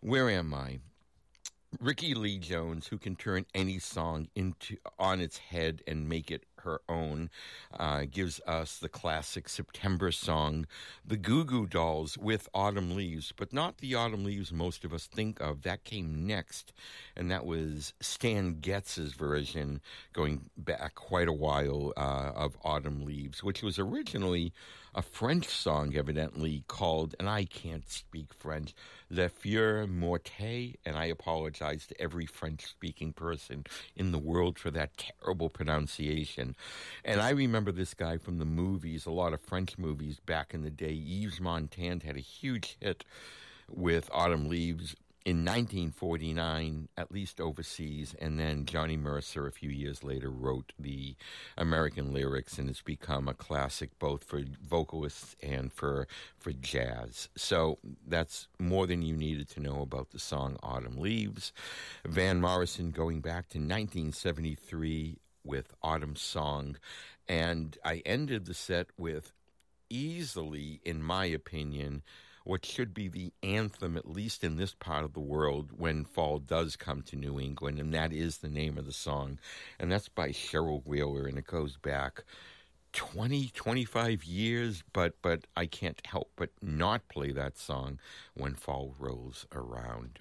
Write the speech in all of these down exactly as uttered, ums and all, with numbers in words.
Where am I? Ricky Lee Jones, who can turn any song into on its head and make it her own, uh, gives us the classic September song, the Goo Goo Dolls with Autumn Leaves, but not the Autumn Leaves most of us think of. That came next, and that was Stan Getz's version, going back quite a while, uh, of Autumn Leaves, which was originally a French song, evidently, called, and I can't speak French, Le Fleur Morte, and I apologize to every French-speaking person in the world for that terrible pronunciation. And I remember this guy from the movies, a lot of French movies back in the day. Yves Montand had a huge hit with Autumn Leaves in nineteen forty-nine, at least overseas, and then Johnny Mercer a few years later wrote the American lyrics, and it's become a classic both for vocalists and for for jazz. So that's more than you needed to know about the song Autumn Leaves. Van Morrison going back to nineteen seventy-three with Autumn Song, and I ended the set with easily, in my opinion, what should be the anthem, at least in this part of the world, when fall does come to New England, and that is the name of the song. And that's by Cheryl Wheeler, and it goes back twenty, twenty-five years, but, but I can't help but not play that song when fall rolls around.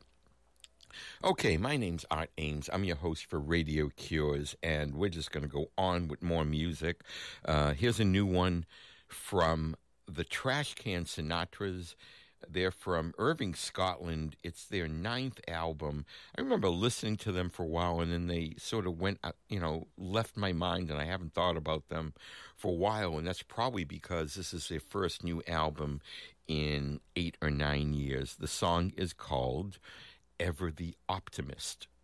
Okay, my name's Art Ames. I'm your host for Radio Cures, and we're just going to go on with more music. Uh, here's a new one from the Trash Can Sinatras. They're from Irving, Scotland. It's their ninth album. I remember listening to them for a while, and then they sort of went, you know, left my mind, and I haven't thought about them for a while, and that's probably because this is their first new album in eight or nine years. The song is called Ever the Optimist.